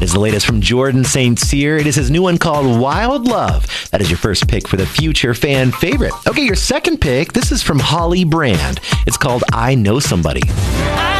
is the latest from Jordan St. Cyr. It is his new one called Wild Love. That is your first pick for the future fan favorite. Okay, your second pick, this is from Holly Brand. It's called I Know Somebody. I